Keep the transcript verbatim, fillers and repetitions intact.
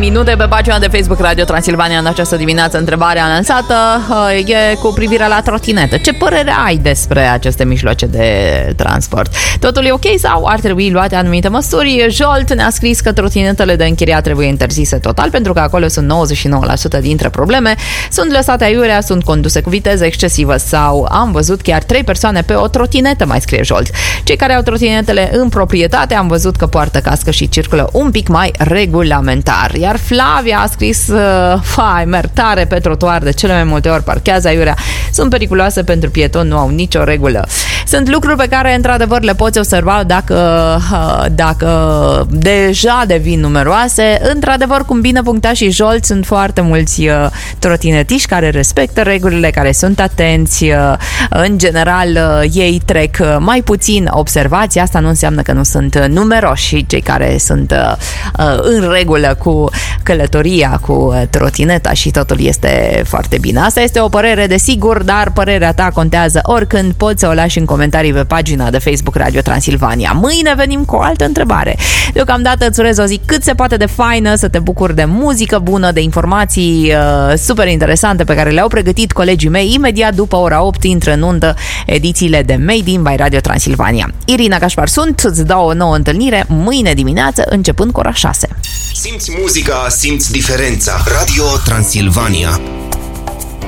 minute pe pagina de Facebook Radio Transilvania. În această dimineață întrebarea lansată e cu privire la trotinetă. Ce părere ai despre aceste mijloace de transport? Totul e ok sau ar trebui luate anumite măsuri? Jolt ne-a scris că trotinetele de închiriat trebuie interzise total, pentru că acolo sunt nouăzeci și nouă la sută dintre probleme. Sunt lăsate aiurea, sunt conduse cu viteză excesivă sau am văzut chiar trei persoane pe o trotinetă, mai scrie Jolt. Cei care au trotinetele în proprietate am văzut că poartă cască și circulă un pic mai regulamentar. Iar Flavia a scris uh, fai, merg tare pe trotuar, de cele mai multe ori parchează aiurea, sunt periculoase pentru pietoni, nu au nicio regulă. Sunt lucruri pe care într-adevăr le poți observa dacă, uh, dacă deja devin numeroase. Într-adevăr, cum bine puncta și Jolt, sunt foarte mulți uh, trotinetiști care respectă regulile, care sunt atenți. Uh, în general, uh, ei trec uh, mai puțin observați. Asta nu înseamnă că nu sunt uh, numeroși cei care sunt uh, uh, în regulă cu călătoria, cu trotineta și totul este foarte bine. Asta este o părere, desigur, dar părerea ta contează oricând. Poți să o lași în comentarii pe pagina de Facebook Radio Transilvania. Mâine venim cu o altă întrebare. Deocamdată îți urez o zi cât se poate de faină, să te bucuri de muzică bună, de informații uh, super interesante pe care le-au pregătit colegii mei. Imediat după ora opt intră în undă edițiile de Made in by Radio Transilvania. Irina Cașpar sunt, îți dau o nouă întâlnire mâine dimineață începând cu ora șase. Simți muzica, simți diferența. Radio Transilvania.